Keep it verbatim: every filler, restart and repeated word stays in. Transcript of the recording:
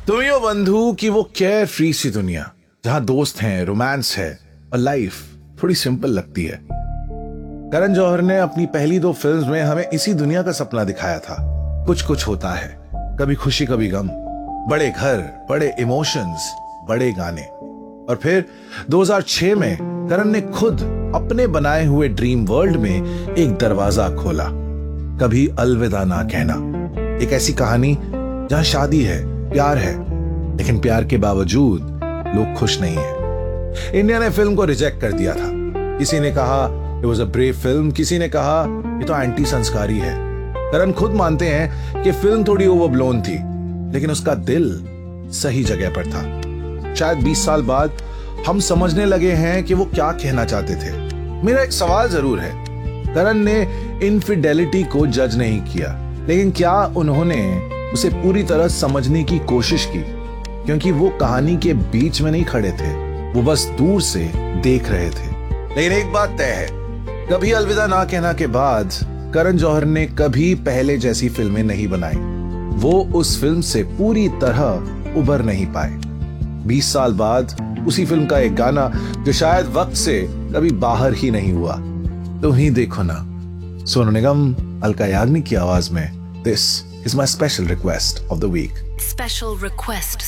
तुम ही हो बंधु की वो केयर फ्री सी दुनिया जहां दोस्त हैं, रोमांस है और लाइफ थोड़ी सिंपल लगती है। करण जौहर ने अपनी पहली दो फिल्म्स में हमें इसी दुनिया का सपना दिखाया था। कुछ कुछ होता है, कभी खुशी कभी गम, बड़े घर, बड़े इमोशंस, बड़े गाने। और फिर दो हज़ार छह में करण ने खुद अपने बनाए हुए ड्रीम वर्ल्ड में एक दरवाजा खोला, कभी अलविदा ना कहना। एक ऐसी कहानी जहां शादी है, प्यार है, लेकिन प्यार के बावजूद लोग खुश नहीं है। इंडिया ने फिल्म को रिजेक्ट कर दिया था। किसी ने कहा it was a brave film, किसी ने कहा ये तो एंटी संस्कारी है। करण खुद मानते हैं कि फिल्म थोड़ी ओवरब्लोन थी, लेकिन उसका दिल सही जगह पर था। शायद बीस साल बाद हम समझने लगे हैं कि वो क्या कहना चाहते थे। मेरा एक सवाल जरूर है, करण ने इनफिडेलिटी को जज नहीं किया, लेकिन क्या उन्होंने उसे पूरी तरह समझने की कोशिश की? क्योंकि वो कहानी के बीच में नहीं खड़े थे, वो बस दूर से देख रहे थे। लेकिन एक बात तय है, कभी अलविदा ना कहना के बाद करण जौहर ने कभी पहले जैसी फिल्में नहीं बनाई। वो उस फिल्म से पूरी तरह उबर नहीं पाए। बीस साल बाद उसी फिल्म का एक गाना जो शायद वक्त से कभी बाहर ही नहीं हुआ, तो ही देखो ना, सोनू निगम, अलका याग्निक की आवाज में। This is my special request of the week. Special request